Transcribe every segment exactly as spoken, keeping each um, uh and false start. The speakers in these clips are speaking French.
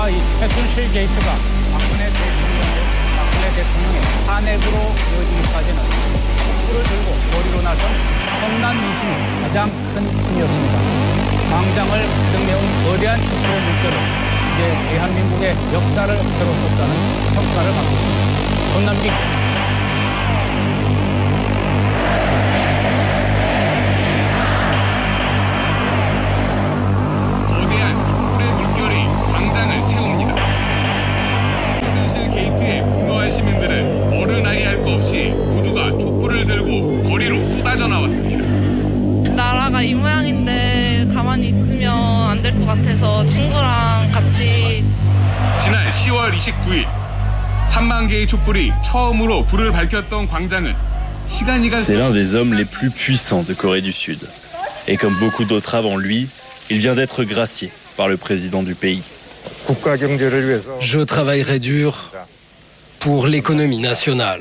이 최순실 게이트가 박근혜 대통령의 박근혜 대통령의 탄핵으로 이어지기까지는 촛불을 들고 거리로 나선 성난 민심이 가장 큰 힘이었습니다. 광장을 가득메운 거대한 촛불의 물결은 이제 대한민국의 역사를 새로 썼다는 평가를 받고 있습니다. 전남기 거대한 촛불의 물결이 광장을 채웁니다. 최순실 게이트에 분노한 시민들은 어른 아이 할 것 없이 모두가 촛불을 들고 거리로 쏟아져 나왔습니다. 나라가 이 모양인데 가만히 있으면 안 될 것 같아서 친구랑 같이. 지난 시월 이십구일 삼만 개의 촛불이 처음으로 불을 밝혔던 광장은 시간이 갈 C'est l'un des hommes les plus puissants de Corée du Sud. Et comme beaucoup d'autres avant lui, il vient d'être gracié par le président du pays. Je travaillerai dur pour l'économie nationale.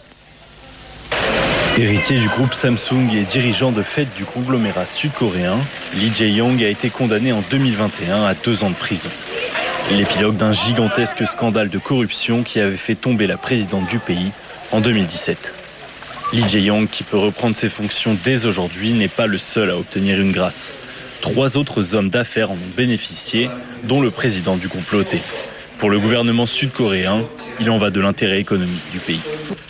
Héritier du groupe Samsung et dirigeant de fait du conglomérat sud-coréen, Lee Jae-yong a été condamné en deux mille vingt et un à deux ans de prison. L'épilogue d'un gigantesque scandale de corruption qui avait fait tomber la présidente du pays en deux mille dix-sept. Lee Jae-yong, qui peut reprendre ses fonctions dès aujourd'hui, n'est pas le seul à obtenir une grâce. Trois autres hommes d'affaires en ont bénéficié, dont le président du comploté. Pour le gouvernement sud-coréen, il en va de l'intérêt économique du pays.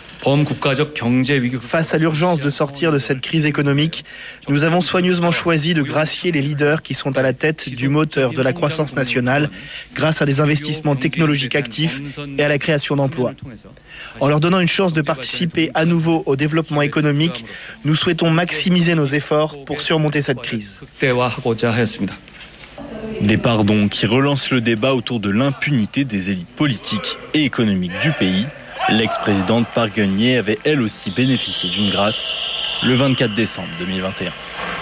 Face à l'urgence de sortir de cette crise économique, nous avons soigneusement choisi de gracier les leaders qui sont à la tête du moteur de la croissance nationale grâce à des investissements technologiques actifs et à la création d'emplois. En leur donnant une chance de participer à nouveau au développement économique, nous souhaitons maximiser nos efforts pour surmonter cette crise. Des pardons qui relancent le débat autour de l'impunité des élites politiques et économiques du pays. L'ex-présidente Park Geun-hye avait elle aussi bénéficié d'une grâce le vingt-quatre décembre deux mille vingt et un.